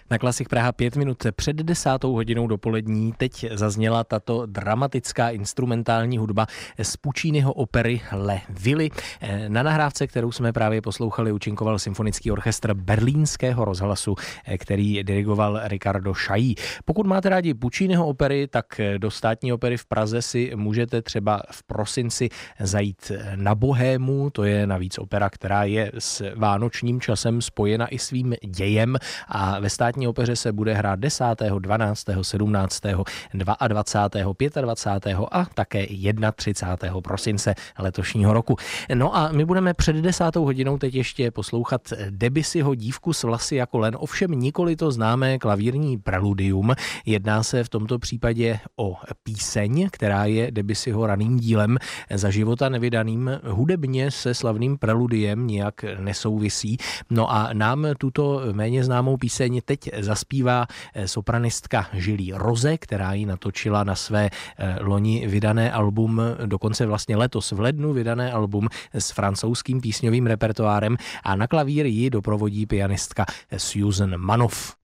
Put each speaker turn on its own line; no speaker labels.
Na Klasik Praha 5 minut před 10:00 dopolední teď zazněla tato dramatická instrumentální hudba z Pucciniho opery Le Villi. Na nahrávce, kterou jsme právě poslouchali, účinkoval symfonický orchestr Berlínského rozhlasu, který dirigoval Riccardo Chailly. Pokud máte rádi Pucciniho opery, tak do Státní opery v Praze si můžete třeba v prosinci zajít na Bohému. To je navíc opera, která je s vánočním časem spojena i svým dějem, a ve Státní opeře se bude hrát 10., 12., 17., 22., 25. a také 31. prosince letošního roku. No a my budeme před 10:00 teď ještě poslouchat Debussyho Dívku s vlasy jako len, ovšem nikoli to známé klavírní preludium. Jedná se v tomto případě o píseň, která je Debussyho raným dílem, za života nevydaným, hudebně se slavným preludiem nijak nesouvisí. No a nám tuto méně známou píseň teď zaspívá sopranistka Julie Rose, která ji natočila na své loni vydané album, dokonce vlastně letos v lednu vydané album s francouzským písňovým repertoárem, a na klavír ji doprovodí pianistka Susan Manoff.